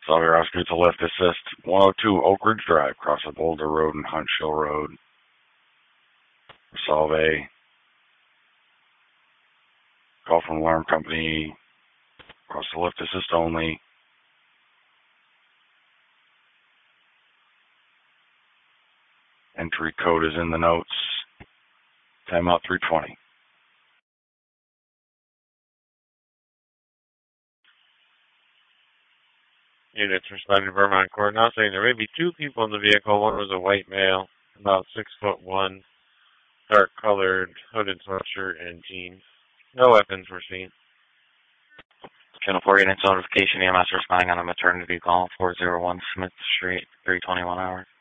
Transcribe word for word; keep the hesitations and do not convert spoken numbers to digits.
Salve Oscar to left assist. one oh two Oak Ridge Drive, across the Boulder Road and Hunch Hill Road. Salve. Call from alarm company. Across the left assist only. Entry code is in the notes. Timeout three twenty. Units responding to Vermont Court now saying there may be two people in the vehicle. One was a white male, about six foot one, dark colored hooded sweatshirt and jeans. No weapons were seen. Channel four units notification, E M S responding on a maternity call, four oh one Smith Street, three twenty-one hours.